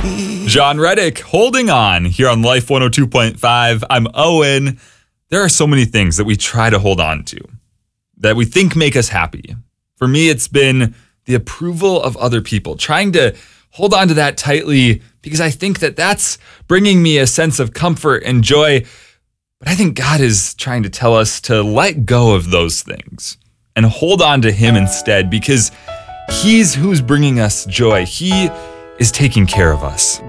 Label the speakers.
Speaker 1: John Reddick, Holding On, here on Life 102.5. I'm Owen. There are so many things that we try to hold on to that we think make us happy. For me, it's been the approval of other people, trying to hold on to that tightly because I think that that's bringing me a sense of comfort and joy. But I think God is trying to tell us to let go of those things and hold on to Him instead, because He's who's bringing us joy. He is taking care of us.